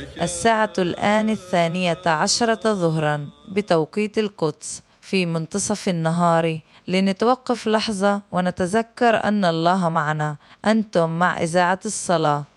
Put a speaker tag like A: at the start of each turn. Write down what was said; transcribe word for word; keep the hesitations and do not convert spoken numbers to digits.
A: الساعة الآن الثانية عشرة ظهرا بتوقيت القدس في منتصف النهار. لنتوقف لحظة ونتذكر أن الله معنا. أنتم مع إذاعة الصلاة.